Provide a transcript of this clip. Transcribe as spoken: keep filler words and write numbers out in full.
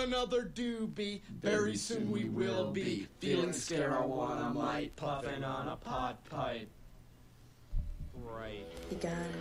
another doobie. Very soon we will be feeling scared. I want a might puffing on a pot pipe. Right. You got it.